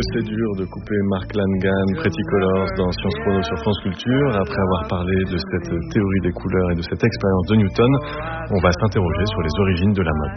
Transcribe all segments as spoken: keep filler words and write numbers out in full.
c'est dur de couper Mark Langan, Pretty Colors dans Sciences Chrono sur France Culture. Après avoir parlé de cette théorie des couleurs et de cette expérience de Newton, on va s'interroger sur les origines de la mode.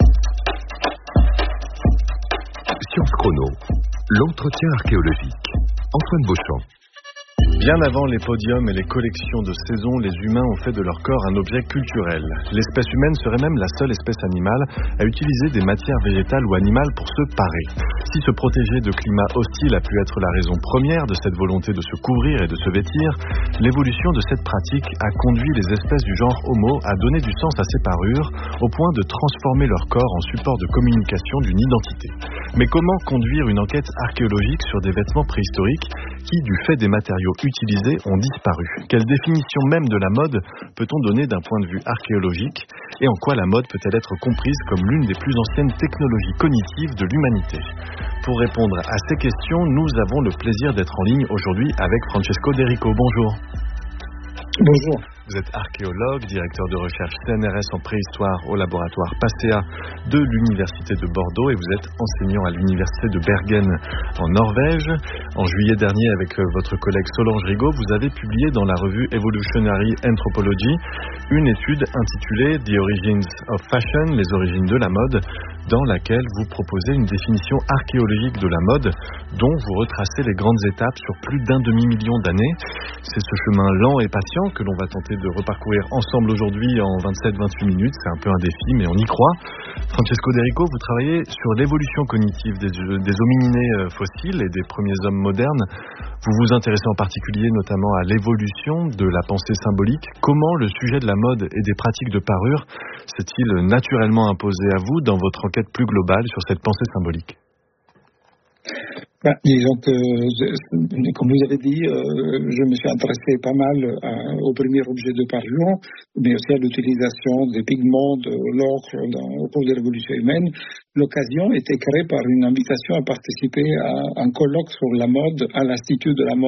Sciences Chrono, l'entretien archéologique. Antoine Beauchamp. Bien avant les podiums et les collections de saison, les humains ont fait de leur corps un objet culturel. L'espèce humaine serait même la seule espèce animale à utiliser des matières végétales ou animales pour se parer. Si se protéger de climats hostiles a pu être la raison première de cette volonté de se couvrir et de se vêtir, l'évolution de cette pratique a conduit les espèces du genre Homo à donner du sens à ces parures, au point de transformer leur corps en support de communication d'une identité. Mais comment conduire une enquête archéologique sur des vêtements préhistoriques qui, du fait des matériaux utilisés, ont disparu? Quelle définition même de la mode peut-on donner d'un point de vue archéologique? Et en quoi la mode peut-elle être comprise comme l'une des plus anciennes technologies cognitives de l'humanité? Pour répondre à ces questions, nous avons le plaisir d'être en ligne aujourd'hui avec Francesco Derico. Bonjour. Bonjour. Vous êtes archéologue, directeur de recherche C N R S en préhistoire au laboratoire PASEA de l'Université de Bordeaux et vous êtes enseignant à l'Université de Bergen en Norvège. En juillet dernier, avec votre collègue Solange Rigaud, vous avez publié dans la revue Evolutionary Anthropology une étude intitulée The Origins of Fashion, les origines de la mode, dans laquelle vous proposez une définition archéologique de la mode dont vous retracez les grandes étapes sur plus d'un demi-million d'années. C'est ce chemin lent et patient que l'on va tenter de reparcourir ensemble aujourd'hui en vingt-sept à vingt-huit minutes. C'est un peu un défi, mais on y croit. Francesco Derico, vous travaillez sur l'évolution cognitive des, des homininés fossiles et des premiers hommes modernes. Vous vous intéressez en particulier notamment à l'évolution de la pensée symbolique. Comment le sujet de la mode et des pratiques de parure s'est-il naturellement imposé à vous dans votre enquête plus globale sur cette pensée symbolique? Ben, disons que, comme vous avez dit, euh, je me suis intéressé pas mal à, au premier objet de parure, mais aussi à l'utilisation des pigments, de l'ocre au cours de l'évolution humaine. L'occasion était créée par une invitation à participer à un colloque sur la mode à l'Institut de la mode